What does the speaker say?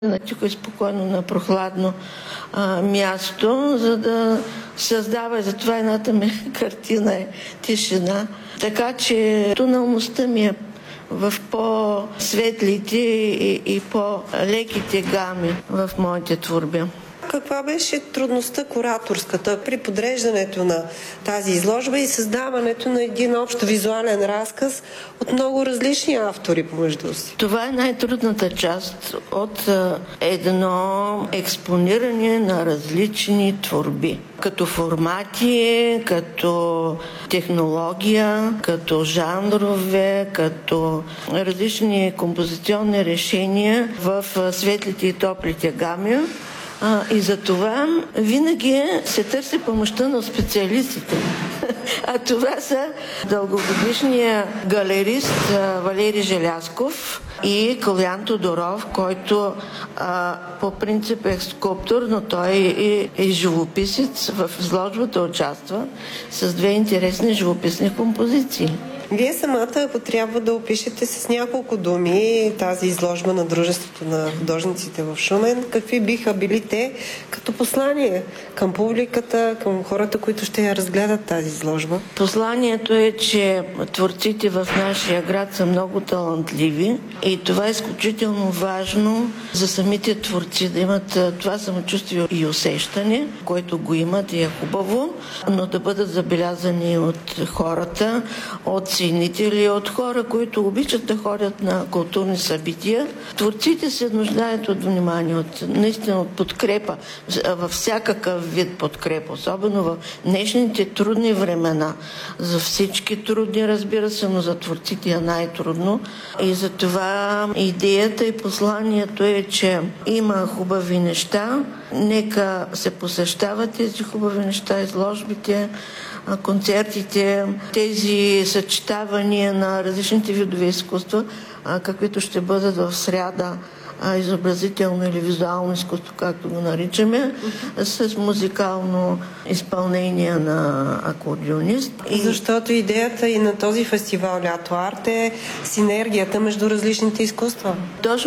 на тихо и спокойно, на прохладно място, за да създава. Затова едната ми картина е тишина. Така че тоналността ми е в по-светлите и по-леките гами в моите творби. Каква беше трудността кураторската при подреждането на тази изложба и създаването на един общ визуален разказ от много различни автори помежду си? Това е най-трудната част от едно експониране на различни творби. Като формати, като технология, като жанрове, като различни композиционни решения в светлите и топлите гами. И за това винаги се търси помощта на специалистите. А това са дългогодишния галерист Валери Желязков и Калян Тодоров, който по принцип е скулптор, но той е живописец. В изложбата участва с две интересни живописни композиции. Вие самата, ако трябва да опишете с няколко думи тази изложба на Дружеството на художниците в Шумен, какви биха били те като послание към публиката, към хората, които ще я разгледат тази изложба? Посланието е, че творците в нашия град са много талантливи и това е изключително важно за самите творци да имат това самочувствие и усещане, което го имат и е хубаво, но да бъдат забелязани от хората, от ценители, от хора, които обичат да ходят на културни събития. Творците се нуждаят от внимание, наистина от подкрепа, във всякакъв вид подкрепа, особено в днешните трудни времена. За всички трудни, разбира се, но за творците е най-трудно. И затова идеята и посланието е, че има хубави неща, нека се посещават тези хубави неща, изложбите, концертите, тези съчетавания на различните видове изкуства, каквито ще бъдат в сряда, изобразително или визуално изкуство, както го наричаме, с музикално изпълнение на акордеонист. Защото идеята и на този фестивал Лято Арт е синергията между различните изкуства. Точно